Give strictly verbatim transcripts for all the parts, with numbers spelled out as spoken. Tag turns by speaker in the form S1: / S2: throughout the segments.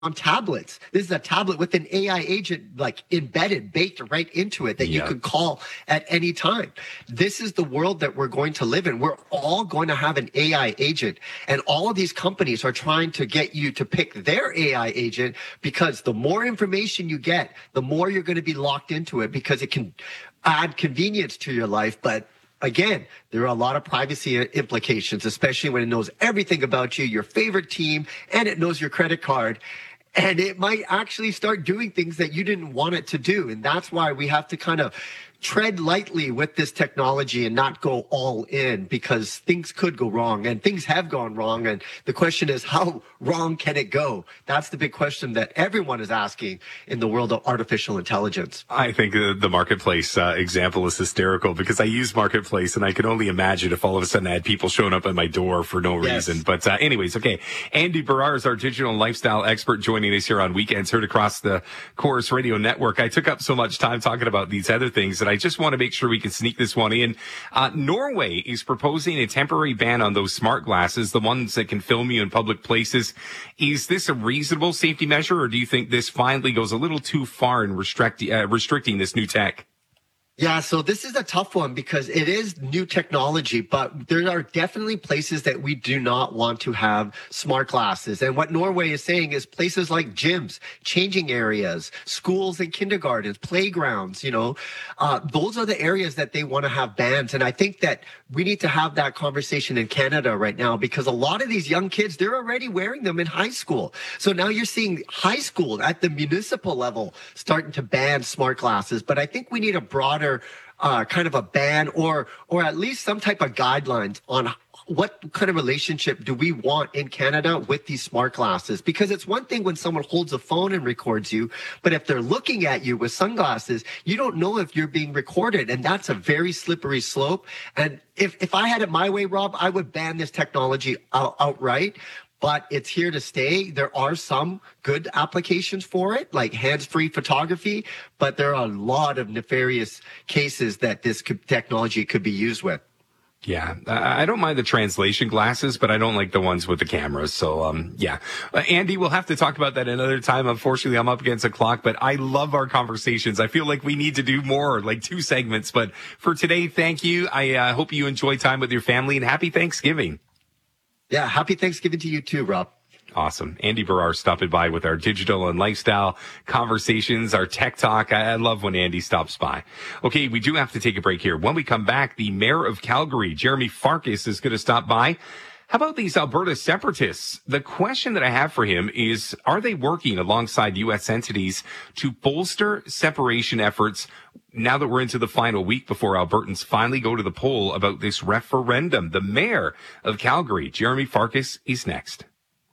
S1: on tablets. This is a tablet with an A I agent like embedded, baked right into it that yeah. you could call at any time. This is the world that we're going to live in. We're all going to have an A I agent, and all of these companies are trying to get you to pick their A I agent, because the more information you get, the more you're going to be locked into it, because it can add convenience to your life. But again, there are a lot of privacy implications, especially when it knows everything about you, your favorite team, and it knows your credit card. And it might actually start doing things that you didn't want it to do. And that's why we have to kind of tread lightly with this technology and not go all in, because things could go wrong, and things have gone wrong. And the question is, how wrong can it go? That's the big question that everyone is asking in the world of artificial intelligence.
S2: I think the, the Marketplace uh, example is hysterical, because I use Marketplace, and I can only imagine if all of a sudden I had people showing up at my door for no
S1: yes.
S2: reason. But uh, anyways, okay. Andy Baryer is our digital and lifestyle expert, joining us here on Weekends, heard across the Corus Radio Network. I took up so much time talking about these other things that I just want to make sure we can sneak this one in. Uh, Norway is proposing a temporary ban on those smart glasses, the ones that can film you in public places. Is this a reasonable safety measure, or do you think this finally goes a little too far in restrict, uh, restricting this new tech?
S1: Yeah, so this is a tough one, because it is new technology, but there are definitely places that we do not want to have smart glasses. And what Norway is saying is places like gyms, changing areas, schools and kindergartens, playgrounds, you know, uh, those are the areas that they want to have bans. And I think that we need to have that conversation in Canada right now, because a lot of these young kids, they're already wearing them in high school. So now you're seeing high school at the municipal level starting to ban smart glasses. But I think we need a broader Uh, kind of a ban, or or at least some type of guidelines on what kind of relationship do we want in Canada with these smart glasses. Because it's one thing when someone holds a phone and records you, but if they're looking at you with sunglasses, you don't know if you're being recorded, and that's a very slippery slope. And if, if I had it my way, Rob, I would ban this technology out, outright. But it's here to stay. There are some good applications for it, like hands-free photography, but there are a lot of nefarious cases that this could, technology could be used with.
S2: Yeah, I don't mind the translation glasses, but I don't like the ones with the cameras. So, um, yeah. Uh, Andy, we'll have to talk about that another time. Unfortunately, I'm up against the clock, but I love our conversations. I feel like we need to do more, like two segments. But for today, thank you. I uh, hope you enjoy time with your family, and happy Thanksgiving.
S1: Yeah, happy Thanksgiving to you too, Rob.
S2: Awesome. Andy Baryer stopping by with our digital and lifestyle conversations, our tech talk. I, I love when Andy stops by. Okay, we do have to take a break here. When we come back, the mayor of Calgary, Jeremy Farkas, is going to stop by. How about these Alberta separatists? The question that I have for him is, are they working alongside U S entities to bolster separation efforts now that we're into the final week before Albertans finally go to the poll about this referendum? The mayor of Calgary, Jeremy Farkas, is next.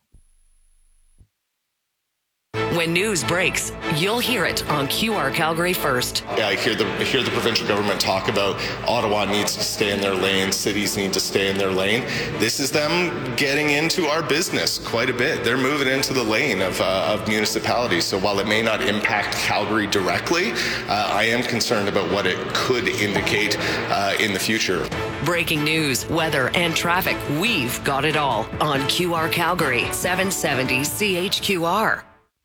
S3: When news breaks, you'll hear it on Q R Calgary first.
S4: Yeah, I hear the I hear the provincial government talk about Ottawa needs to stay in their lane, cities need to stay in their lane. This is them getting into our business quite a bit. They're moving into the lane of uh, of municipalities. So while it may not impact Calgary directly, uh, I am concerned about what it could indicate uh, in the future.
S3: Breaking news, weather, and traffic. We've got it all on Q R Calgary, seven seventy C H Q R.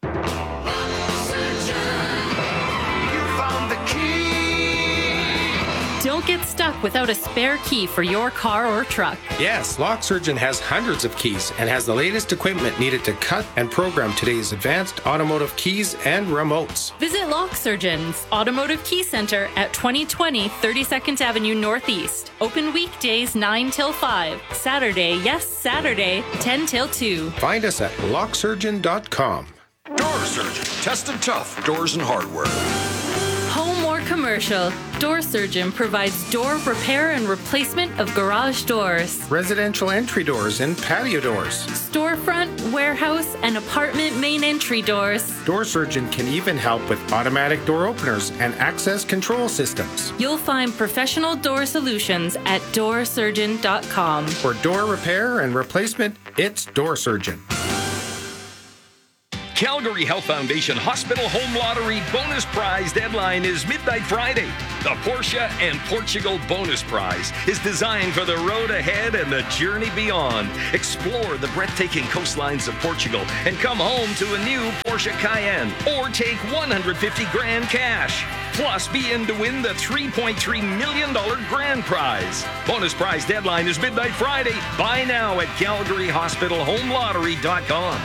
S5: Don't get stuck without a spare key for your car or truck.
S6: Yes, Lock Surgeon has hundreds of keys and has the latest equipment needed to cut and program today's advanced automotive keys and remotes.
S5: Visit Lock Surgeon's Automotive Key Center at twenty twenty thirty-second Avenue Northeast. Open weekdays nine till five. Saturday, yes, Saturday, ten till two.
S6: Find us at lock surgeon dot com.
S7: Door Surgeon. Tested tough doors and hardware.
S5: Home or commercial, Door Surgeon provides door repair and replacement of garage doors,
S6: residential entry doors and patio doors,
S5: storefront, warehouse, and apartment main entry doors.
S6: Door Surgeon can even help with automatic door openers and access control systems.
S5: You'll find professional door solutions at door surgeon dot com.
S6: For door repair and replacement, it's Door Surgeon.
S8: Calgary Health Foundation Hospital Home Lottery bonus prize deadline is midnight Friday. The Porsche and Portugal bonus prize is designed for the road ahead and the journey beyond. Explore the breathtaking coastlines of Portugal and come home to a new Porsche Cayenne or take one hundred fifty grand cash. Plus, be in to win the three point three million dollars grand prize. Bonus prize deadline is midnight Friday. Buy now at calgary hospital home lottery dot com.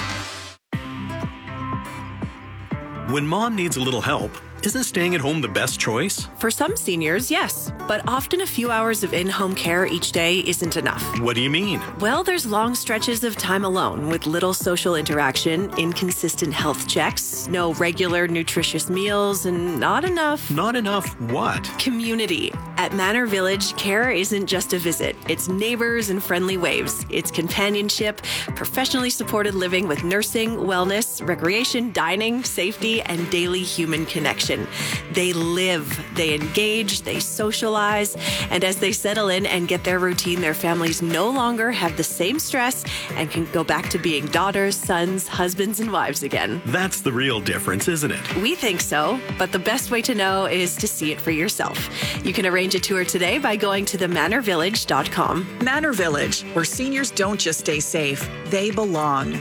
S9: When mom needs a little help, isn't staying at home the best choice?
S10: For some seniors, yes. But often a few hours of in-home care each day isn't enough.
S9: What do you mean?
S10: Well, there's long stretches of time alone with little social interaction, inconsistent health checks, no regular nutritious meals, and not enough...
S9: Not enough what?
S10: Community. At Manor Village, care isn't just a visit. It's neighbors and friendly waves. It's companionship, professionally supported living with nursing, wellness, recreation, dining, safety, and daily human connection. They live, they engage, they socialize, and as they settle in and get their routine, their families no longer have the same stress and can go back to being daughters, sons, husbands, and wives again.
S9: That's the real difference, isn't it?
S10: We think so, but the best way to know is to see it for yourself. You can arrange a tour today by going to the manor village dot com.
S11: Manor Village, where seniors don't just stay safe, they belong.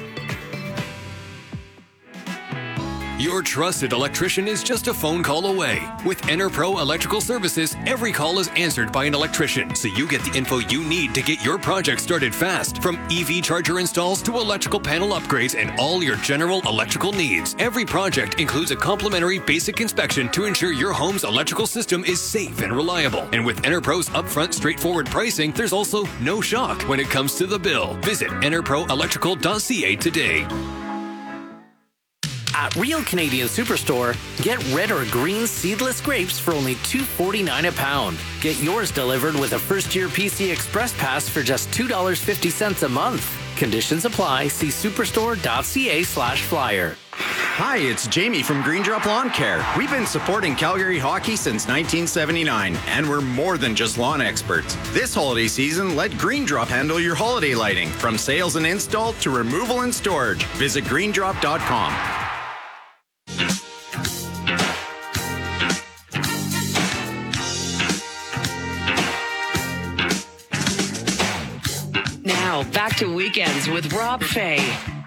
S12: Your trusted electrician is just a phone call away. With EnerPro Electrical Services, every call is answered by an electrician, so you get the info you need to get your project started fast. From E V charger installs to electrical panel upgrades and all your general electrical needs. Every project includes a complimentary basic inspection to ensure your home's electrical system is safe and reliable. And with EnerPro's upfront straightforward pricing, there's also no shock when it comes to the bill. Visit enerpro electrical dot c a today.
S13: At Real Canadian Superstore, get red or green seedless grapes for only two dollars and forty-nine cents a pound. Get yours delivered with a first-year P C Express Pass for just two dollars and fifty cents a month. Conditions apply. See superstore dot c a slash flyer.
S14: Hi, it's Jamie from Green Drop Lawn Care. We've been supporting Calgary hockey since nineteen seventy-nine, and we're more than just lawn experts. This holiday season, let Green Drop handle your holiday lighting, from sales and install to removal and storage. Visit green drop dot com.
S3: Now, back to Weekends with Rob Fay.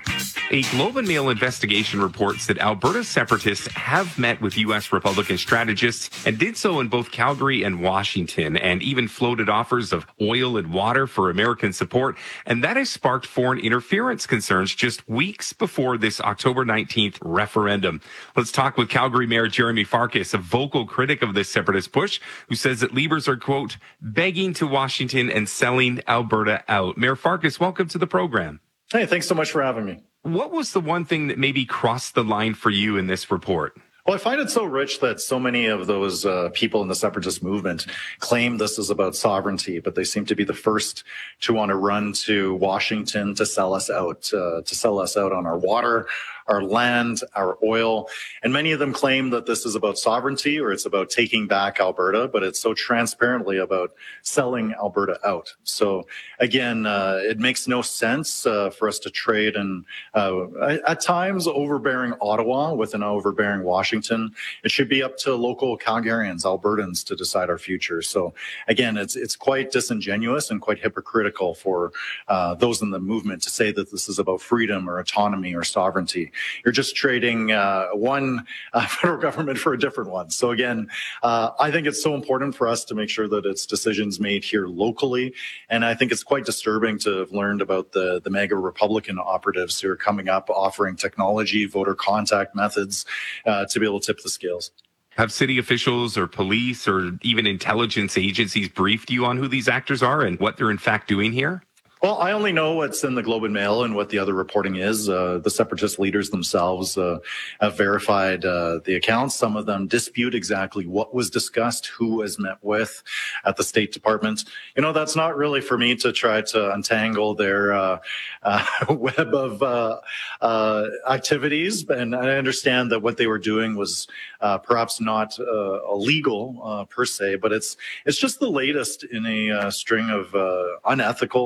S2: A Globe and Mail investigation reports that Alberta separatists have met with U S Republican strategists and did so in both Calgary and Washington, and even floated offers of oil and water for American support. And that has sparked foreign interference concerns just weeks before this October nineteenth referendum. Let's talk with Calgary Mayor Jeremy Farkas, a vocal critic of this separatist push, who says that Liberals are, quote, begging to Washington and selling Alberta out. Mayor Farkas, welcome to the program.
S15: Hey, thanks so much for having me.
S2: What was the one thing that maybe crossed the line for you in this report?
S15: Well, I find it so rich that so many of those uh, people in the separatist movement claim this is about sovereignty, but they seem to be the first to want to run to Washington to sell us out, uh, to sell us out on our water, our land, our oil. And many of them claim that this is about sovereignty or it's about taking back Alberta, but it's so transparently about selling Alberta out. So again, uh, it makes no sense uh, for us to trade and uh, at times overbearing Ottawa with an overbearing Washington. It should be up to local Calgarians, Albertans to decide our future. So again, it's it's quite disingenuous and quite hypocritical for uh, those in the movement to say that this is about freedom or autonomy or sovereignty. You're just trading uh, one uh, federal government for a different one. So again, uh, I think it's so important for us to make sure that it's decisions made here locally. And I think it's quite disturbing to have learned about the, the mega Republican operatives who are coming up offering technology, voter contact methods uh, to be able to tip the scales.
S2: Have city officials or police or even intelligence agencies briefed you on who these actors are and what they're in fact doing here?
S15: Well, I only know what's in the Globe and Mail and what the other reporting is. Uh, the separatist leaders themselves uh, have verified uh, the accounts. Some of them dispute exactly what was discussed, who was met with at the State Department. You know, that's not really for me to try to untangle their uh, uh, web of uh, uh, activities. And I understand that what they were doing was uh, perhaps not uh, illegal uh, per se, but it's it's just the latest in a uh, string of uh, unethical actions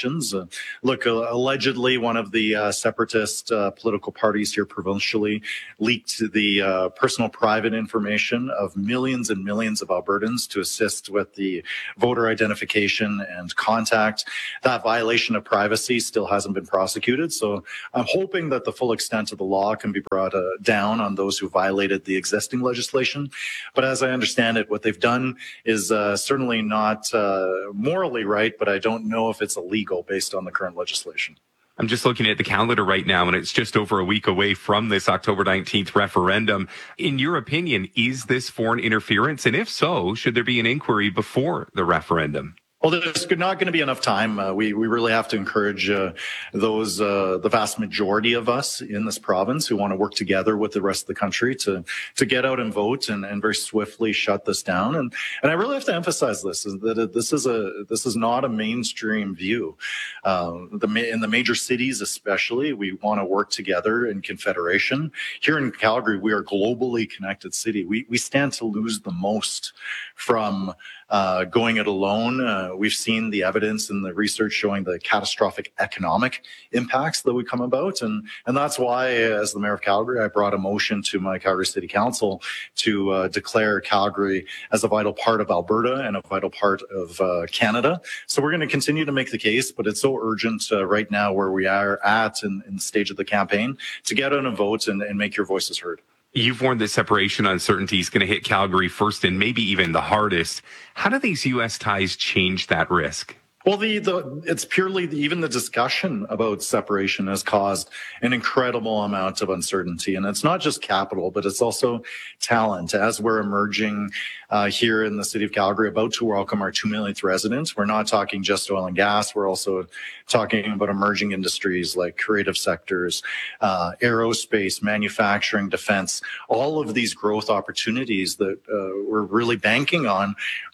S15: allegations. Uh, look, uh, allegedly, one of the uh, separatist uh, political parties here provincially leaked the uh, personal private information of millions and millions of Albertans to assist with the voter identification and contact. That violation of privacy still hasn't been prosecuted. So I'm hoping that the full extent of the law can be brought uh, down on those who violated the existing legislation. But as I understand it, what they've done is uh, certainly not uh, morally right, but I don't know if it's illegal based on the current legislation.
S2: I'm just looking at the calendar right now, and it's just over a week away from this October nineteenth referendum. In your opinion, is this foreign interference? And if so, should there be an inquiry before the referendum?
S15: Well, there's not going to be enough time. Uh, we we really have to encourage uh, those uh, the vast majority of us in this province who want to work together with the rest of the country to to get out and vote and, and very swiftly shut this down. And and I really have to emphasize this is that this is a this is not a mainstream view. Uh, the in the major cities, especially, we want to work together in confederation. Here in Calgary, we are a globally connected city. We we stand to lose the most from Uh, going it alone. Uh, we've seen the evidence and the research showing the catastrophic economic impacts that would come about. And, and that's why, as the mayor of Calgary, I brought a motion to my Calgary City Council to uh, declare Calgary as a vital part of Alberta and a vital part of uh, Canada. So we're going to continue to make the case, but it's so urgent uh, right now where we are at in, in the stage of the campaign to get out and vote and, and make your voices heard.
S2: You've warned that separation uncertainty is going to hit Calgary first and maybe even the hardest. How do these U S ties change that risk?
S15: Well, the, the it's purely the, even the discussion about separation has caused an incredible amount of uncertainty. And it's not just capital, but it's also talent. As we're emerging uh, here in the city of Calgary, about to welcome our two millionth resident, we're not talking just oil and gas. We're also talking about emerging industries like creative sectors, uh, aerospace, manufacturing, defense. All of these growth opportunities that uh, we're really banking on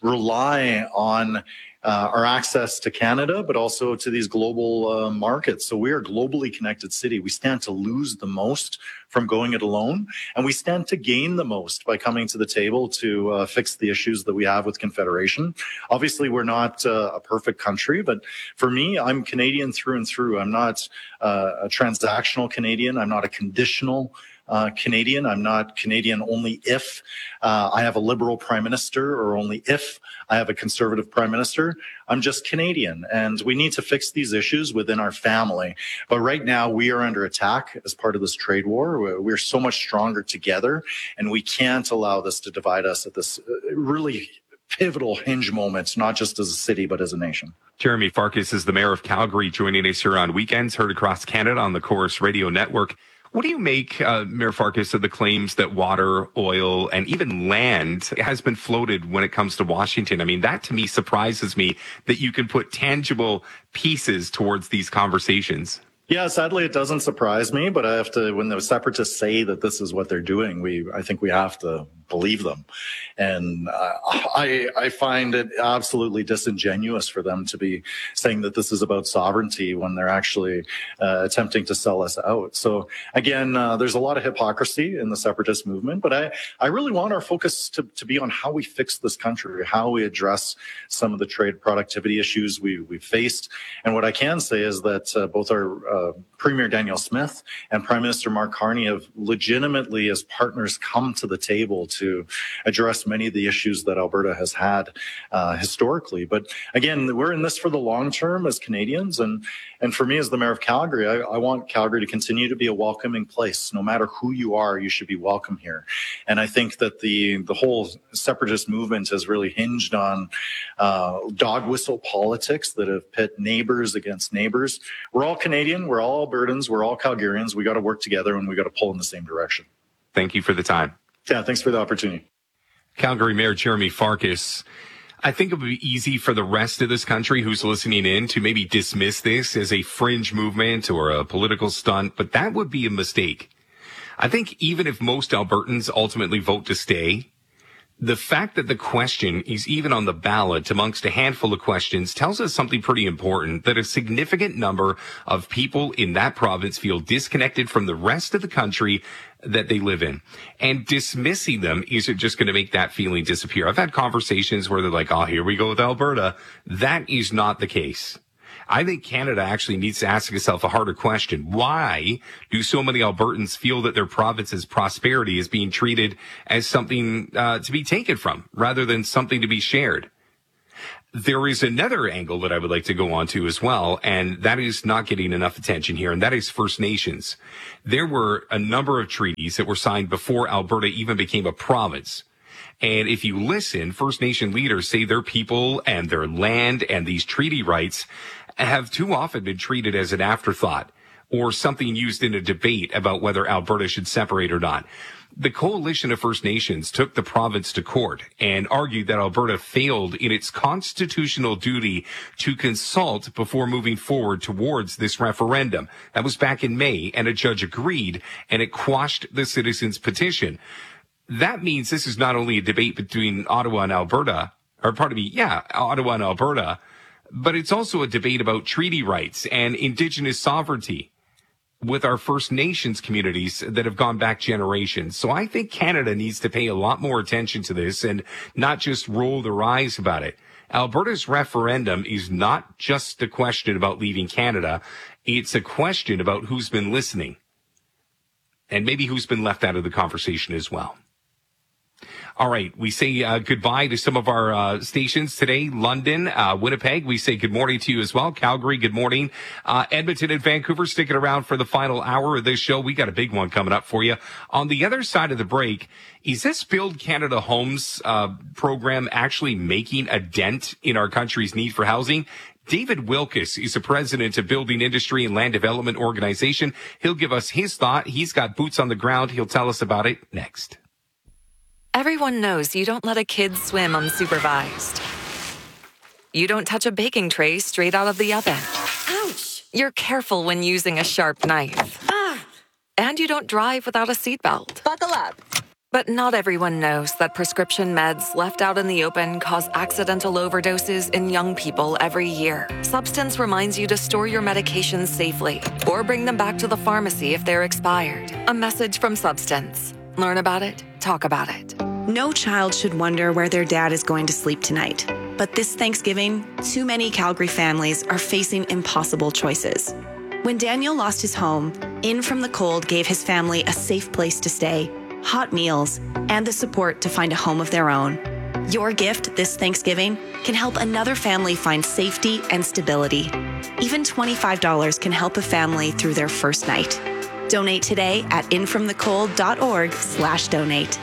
S15: rely on Uh, our access to Canada, but also to these global uh, markets. So we are a globally connected city. We stand to lose the most from going it alone, and we stand to gain the most by coming to the table to uh, fix the issues that we have with Confederation. Obviously, we're not uh, a perfect country, but for me, I'm Canadian through and through. I'm not uh, a transactional Canadian. I'm not a conditional Uh, Canadian. I'm not Canadian only if uh, I have a Liberal Prime Minister or only if I have a Conservative Prime Minister. I'm just Canadian, and we need to fix these issues within our family. But right now, we are under attack as part of this trade war. We're, we're so much stronger together, and we can't allow this to divide us at this really pivotal hinge moment, not just as a city, but as a nation.
S2: Jeremy Farkas is the mayor of Calgary, joining us here on Weekends, heard across Canada on the Chorus Radio Network. What do you make, uh, Mayor Farkas, of the claims that water, oil, and even land has been floated when it comes to Washington? I mean, that to me surprises me that you can put tangible pieces towards these conversations.
S15: Yeah, sadly, it doesn't surprise me, but I have to, when the separatists say that this is what they're doing, we, I think we have to believe them. And uh, I, I find it absolutely disingenuous for them to be saying that this is about sovereignty when they're actually uh, attempting to sell us out. So again, uh, there's a lot of hypocrisy in the separatist movement, but I, I really want our focus to, to be on how we fix this country, how we address some of the trade productivity issues we, we've faced. And what I can say is that uh, both our uh, Premier Danielle Smith and Prime Minister Mark Carney have legitimately, as partners, come to the table to address many of the issues that Alberta has had uh, historically. But again, we're in this for the long term as Canadians. And, and for me, as the mayor of Calgary, I, I want Calgary to continue to be a welcoming place. No matter who you are, you should be welcome here. And I think that the, the whole separatist movement has really hinged on uh, dog whistle politics that have pit neighbors against neighbors. We're all Canadian. We're all Albertans. We're all Calgarians. We got to work together, and we got to pull in the same direction.
S2: Thank you for the time.
S15: Yeah, thanks for the opportunity.
S2: Calgary Mayor Jeremy Farkas. I think it would be easy for the rest of this country who's listening in to maybe dismiss this as a fringe movement or a political stunt, but that would be a mistake. I think even if most Albertans ultimately vote to stay, the fact that the question is even on the ballot amongst a handful of questions tells us something pretty important, that a significant number of people in that province feel disconnected from the rest of the country that they live in. And dismissing them isn't just going to make that feeling disappear. I've had conversations where they're like, oh, here we go with Alberta. That is not the case. I think Canada actually needs to ask itself a harder question. Why do so many Albertans feel that their province's prosperity is being treated as something uh, to be taken from rather than something to be shared? There is another angle that I would like to go on to as well, and that is not getting enough attention here, and that is First Nations. There were a number of treaties that were signed before Alberta even became a province. And if you listen, First Nation leaders say their people and their land and these treaty rights have too often been treated as an afterthought or something used in a debate about whether Alberta should separate or not. The Coalition of First Nations took the province to court and argued that Alberta failed in its constitutional duty to consult before moving forward towards this referendum. That was back in May, and a judge agreed, and it quashed the citizens' petition. That means this is not only a debate between Ottawa and Alberta, or pardon me, yeah, Ottawa and Alberta, but it's also a debate about treaty rights and Indigenous sovereignty with our First Nations communities that have gone back generations. So I think Canada needs to pay a lot more attention to this and not just roll their eyes about it. Alberta's referendum is not just a question about leaving Canada. It's a question about who's been listening and maybe who's been left out of the conversation as well. All right, we say uh, goodbye to some of our uh, stations today. London, uh, Winnipeg, we say good morning to you as well. Calgary, good morning. Uh, Edmonton and Vancouver, sticking around for the final hour of this show. We got a big one coming up for you. On the other side of the break, is this Build Canada Homes uh, program actually making a dent in our country's need for housing? David Wilkes is the president of Building Industry and Land Development Organization. He'll give us his thought. He's got boots on the ground. He'll tell us about it next.
S16: Everyone knows you don't let a kid swim unsupervised. You don't touch a baking tray straight out of the oven. Ouch! You're careful when using a sharp knife. Ah! And you don't drive without a seatbelt. Buckle up. But not everyone knows that prescription meds left out in the open cause accidental overdoses in young people every year. Substance reminds you to store your medications safely or bring them back to the pharmacy if they're expired. A message from Substance. Learn about it, talk about it.
S10: No child should wonder where their dad is going to sleep tonight. But this Thanksgiving, too many Calgary families are facing impossible choices. When Daniel lost his home, In From the Cold gave his family a safe place to stay, hot meals, and the support to find a home of their own. Your gift this Thanksgiving can help another family find safety and stability. Even twenty-five dollars can help a family through their first night. Donate today at infromthecold.org slash donate.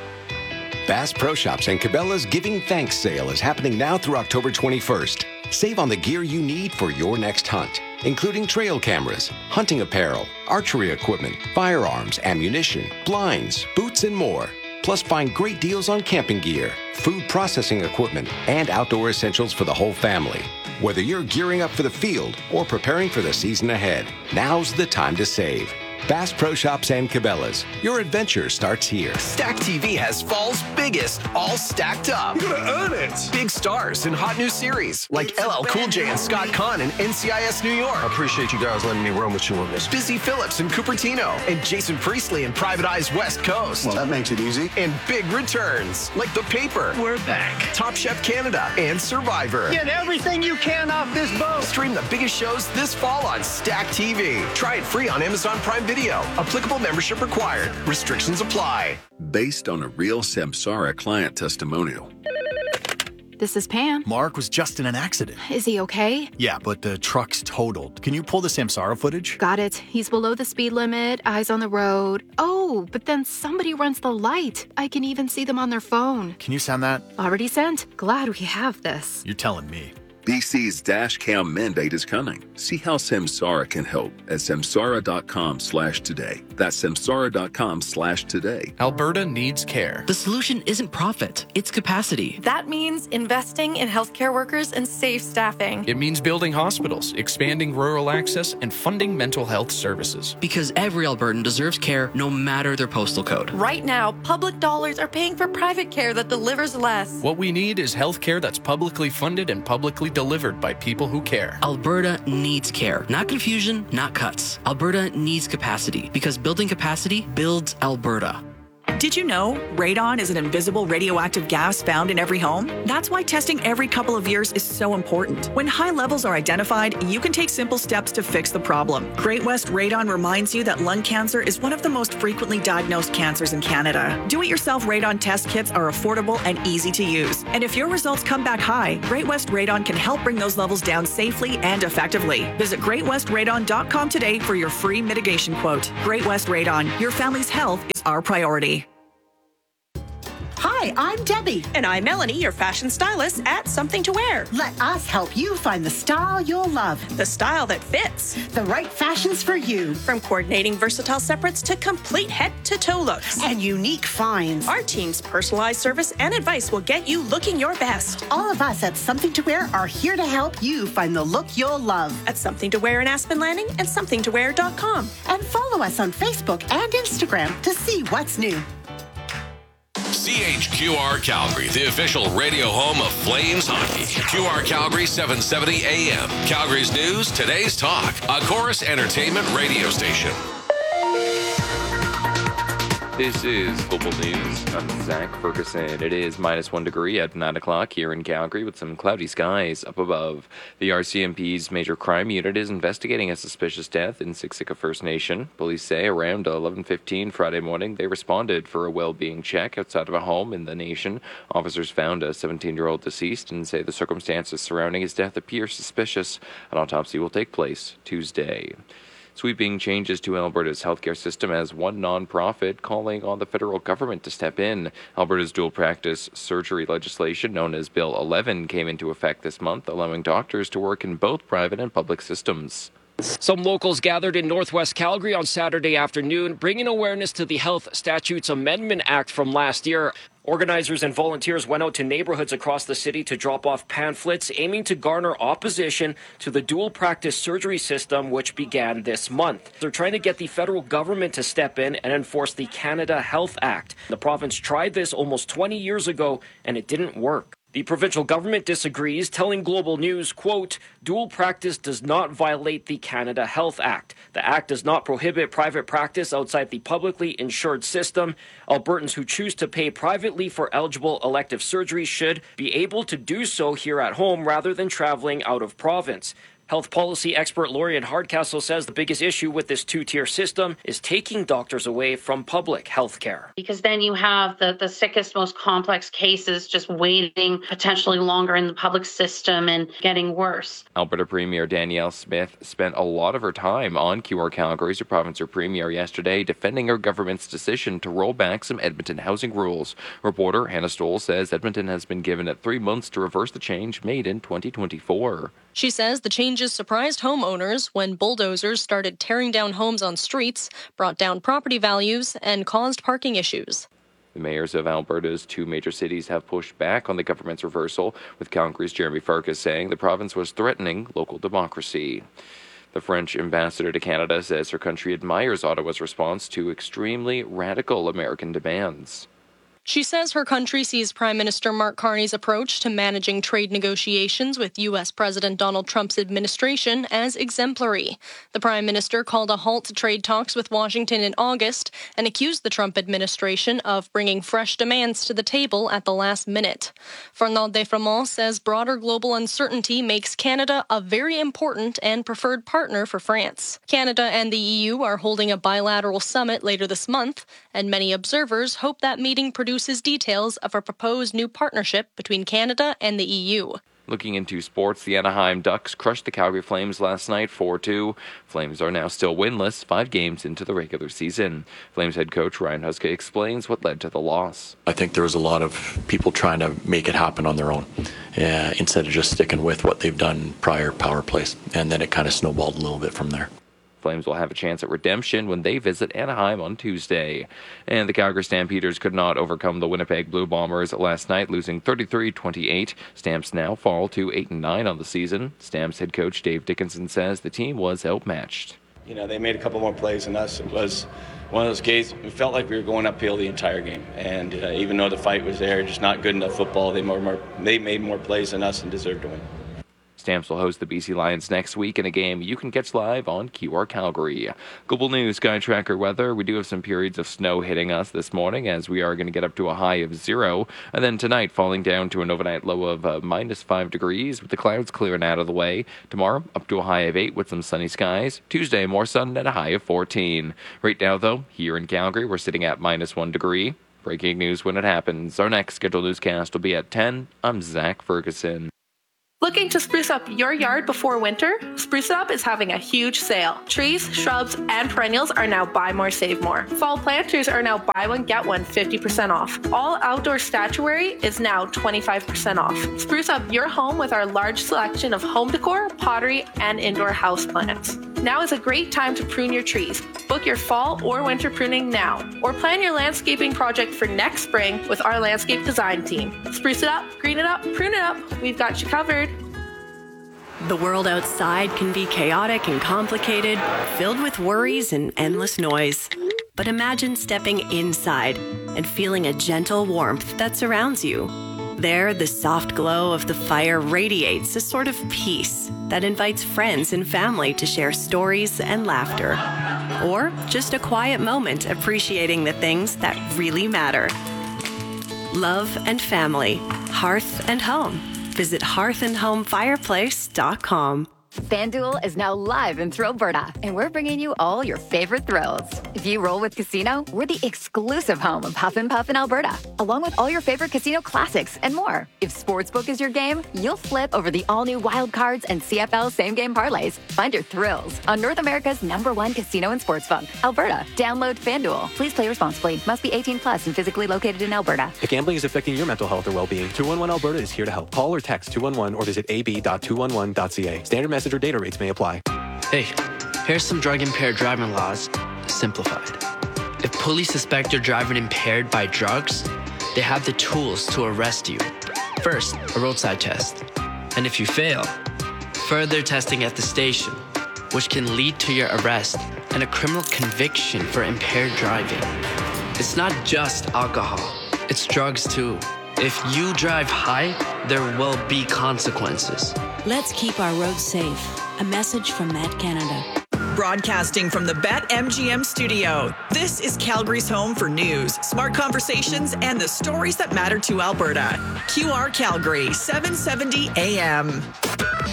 S17: Bass Pro Shops and Cabela's Giving Thanks sale is happening now through October twenty-first. Save on the gear you need for your next hunt, including trail cameras, hunting apparel, archery equipment, firearms, ammunition, blinds, boots, and more. Plus, find great deals on camping gear, food processing equipment, and outdoor essentials for the whole family. Whether you're gearing up for the field or preparing for the season ahead, now's the time to save. Bass Pro Shops and Cabela's. Your adventure starts here.
S18: Stack T V has fall's biggest, all stacked up.
S7: You're gonna earn it.
S18: Big stars in hot new series like L L Cool J and Scott Conn in N C I S New York.
S7: I appreciate you guys letting me run with you on this.
S18: Busy Phillips in Cupertino and Jason Priestley in Private Eye's West Coast.
S7: Well, that makes it easy.
S18: And big returns like The Paper.
S7: We're back.
S18: Top Chef Canada and Survivor.
S7: Get everything you can off this boat.
S18: Stream the biggest shows this fall on Stack T V. Try it free on Amazon Prime Video. Applicable membership required. Restrictions apply.
S19: Based on a real Samsara client testimonial.
S20: This is Pam.
S21: Mark was just in an accident.
S20: Is he okay?
S21: Yeah, but the truck's totaled. Can you pull the Samsara footage?
S20: Got it. He's below the speed limit, eyes on the road. Oh, but then somebody runs the light. I can even see them on their phone.
S21: Can you send that?
S20: Already sent. Glad we have this.
S21: You're telling me.
S19: B C's dash cam mandate is coming. See how Samsara can help at samsara.com slash today. That's samsara.com slash today.
S22: Alberta needs care.
S23: The solution isn't profit, it's capacity.
S24: That means investing in healthcare workers and safe staffing.
S22: It means building hospitals, expanding rural access, and funding mental health services.
S23: Because every Albertan deserves care no matter their postal code.
S24: Right now, public dollars are paying for private care that delivers less.
S22: What we need is healthcare that's publicly funded and publicly delivered by people who care.
S23: Alberta needs care. Not confusion, not cuts. Alberta needs capacity because building capacity builds Alberta.
S11: Did you know radon is an invisible radioactive gas found in every home? That's why testing every couple of years is so important. When high levels are identified, you can take simple steps to fix the problem. Great West Radon reminds you that lung cancer is one of the most frequently diagnosed cancers in Canada. Do-it-yourself radon test kits are affordable and easy to use. And if your results come back high, Great West Radon can help bring those levels down safely and effectively. Visit great west radon dot com today for your free mitigation quote. Great West Radon, your family's health is our priority.
S1: Hi, I'm Debbie.
S4: And I'm Melanie, your fashion stylist at Something to Wear.
S1: Let us help you find the style you'll love.
S4: The style that fits.
S1: The right fashions for you.
S4: From coordinating versatile separates to complete head-to-toe looks.
S1: And unique finds.
S4: Our team's personalized service and advice will get you looking your best.
S1: All of us at Something to Wear are here to help you find the look you'll love.
S4: At Something to Wear in Aspen Landing and something to wear dot com.
S1: And follow us on Facebook and Instagram to see what's new.
S5: C H Q R Calgary, the official radio home of Flames hockey. Q R Calgary seven seventy A M. Calgary's news, today's talk. A Chorus Entertainment radio station.
S6: This is Global News. I'm Zach Ferguson. It is minus one degree at nine o'clock here in Calgary with some cloudy skies up above. The R C M P's Major Crime Unit is investigating a suspicious death in Siksika First Nation. Police say around eleven fifteen Friday morning they responded for a well-being check outside of a home in the nation. Officers found a seventeen-year-old deceased and say the circumstances surrounding his death appear suspicious. An autopsy will take place Tuesday. Sweeping changes to Alberta's healthcare system as one nonprofit calling on the federal government to step in. Alberta's dual practice surgery legislation, known as Bill eleven, came into effect this month, allowing doctors to work in both private and public systems.
S25: Some locals gathered in Northwest Calgary on Saturday afternoon, bringing awareness to the Health Statutes Amendment Act from last year. Organizers and volunteers went out to neighborhoods across the city to drop off pamphlets aiming to garner opposition to the dual practice surgery system, which began this month. They're trying to get the federal government to step in and enforce the Canada Health Act. The province tried this almost twenty years ago, and it didn't work. The provincial government disagrees, telling Global News, quote, dual practice does not violate the Canada Health Act. The act does not prohibit private practice outside the publicly insured system. Albertans who choose to pay privately for eligible elective surgery should be able to do so here at home rather than traveling out of province. Health policy expert Lorian Hardcastle says the biggest issue with this two-tier system is taking doctors away from public health care.
S26: Because then you have the, the sickest, most complex cases just waiting potentially longer in the public system and getting worse.
S6: Alberta Premier Danielle Smith spent a lot of her time on Q R Calgary's her province premier yesterday, defending her government's decision to roll back some Edmonton housing rules. Reporter Hannah Stoll says Edmonton has been given at three months to reverse the change made in twenty twenty-four.
S27: She says the changes surprised homeowners when bulldozers started tearing down homes on streets, brought down property values, and caused parking issues.
S6: The mayors of Alberta's two major cities have pushed back on the government's reversal, with Calgary's Jeremy Farkas saying the province was threatening local democracy. The French ambassador to Canada says her country admires Ottawa's response to extremely radical American demands.
S27: She says her country sees Prime Minister Mark Carney's approach to managing trade negotiations with U S President Donald Trump's administration as exemplary. The Prime Minister called a halt to trade talks with Washington in August and accused the Trump administration of bringing fresh demands to the table at the last minute. Fernand Defremont says broader global uncertainty makes Canada a very important and preferred partner for France. Canada and the E U are holding a bilateral summit later this month, and many observers hope that meeting produces details of a proposed new partnership between Canada and the E U.
S6: Looking into sports, the Anaheim Ducks crushed the Calgary Flames last night four two. Flames are now still winless, five games into the regular season. Flames head coach Ryan Huska explains what led to the loss.
S28: I think there was a lot of people trying to make it happen on their own uh, instead of just sticking with what they've done prior power plays. And then it kind of snowballed a little bit from there.
S6: Flames will have a chance at redemption when they visit Anaheim on Tuesday. And the Calgary Stampeders could not overcome the Winnipeg Blue Bombers last night, losing thirty-three twenty-eight. Stamps now fall to eight and nine on the season. Stamps head coach Dave Dickinson says the team was outmatched.
S29: You know, they made a couple more plays than us. It was one of those games, we felt like we were going uphill the entire game. And uh, even though the fight was there, just not good enough football, they, more, more, they made more plays than us and deserved to win.
S6: Stamps will host the B C Lions next week in a game you can catch live on Q R Calgary. Global News Sky Tracker weather. We do have some periods of snow hitting us this morning as we are going to get up to a high of zero. And then tonight falling down to an overnight low of uh, minus five degrees with the clouds clearing out of the way. Tomorrow up to a high of eight with some sunny skies. Tuesday more sun at a high of fourteen. Right now though, here in Calgary, we're sitting at minus one degree. Breaking news when it happens. Our next scheduled newscast will be at ten. I'm Zach Ferguson.
S24: Looking to spruce up your yard before winter? Spruce It Up is having a huge sale. Trees, shrubs, and perennials are now buy more, save more. Fall planters are now buy one, get one fifty percent off. All outdoor statuary is now twenty-five percent off. Spruce up your home with our large selection of home decor, pottery, and indoor house plants. Now is a great time to prune your trees. Book your fall or winter pruning now, or plan your landscaping project for next spring with our landscape design team. Spruce it up, green it up, prune it up. We've got you covered.
S10: The world outside can be chaotic and complicated, filled with worries and endless noise. But imagine stepping inside and feeling a gentle warmth that surrounds you. There, the soft glow of the fire radiates a sort of peace that invites friends and family to share stories and laughter. Or just a quiet moment appreciating the things that really matter. Love and family, hearth and home. Visit hearth and home fireplace dot com.
S2: FanDuel is now live in Thrillberta, and we're bringing you all your favorite thrills. If you roll with Casino, we're the exclusive home of Huff and Puff in Alberta, along with all your favorite casino classics and more. If Sportsbook is your game, you'll flip over the all-new Wild Cards and C F L same-game parlays. Find your thrills on North America's number one casino and sportsbook, Alberta. Download FanDuel. Please play responsibly. Must be eighteen plus and physically located in Alberta.
S3: If gambling is affecting your mental health or well-being, two one one Alberta is here to help. Call or text two one one or visit a b dot two one one dot c a. Standard message or data rates may apply.
S23: Hey, here's some drug-impaired driving laws, simplified. If police suspect you're driving impaired by drugs, they have the tools to arrest you. First, a roadside test. And if you fail, further testing at the station, which can lead to your arrest and a criminal conviction for impaired driving. It's not just alcohol, it's drugs too. If you drive high, there will be consequences.
S8: Let's keep our roads safe. A message from Met Canada.
S11: Broadcasting from the BetMGM studio, this is Calgary's home for news, smart conversations, and the stories that matter to Alberta. Q R Calgary, seven seventy A M.